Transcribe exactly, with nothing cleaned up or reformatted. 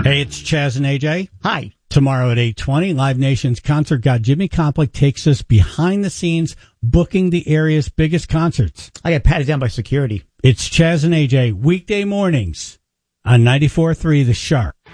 Hey, it's Chaz and A J. Hi. Tomorrow at eight twenty, Live Nation's concert god Jimmy Complik takes us behind the scenes, booking the area's biggest concerts. I got patted down by security. It's Chaz and A J, weekday mornings on ninety-four point three The Shark.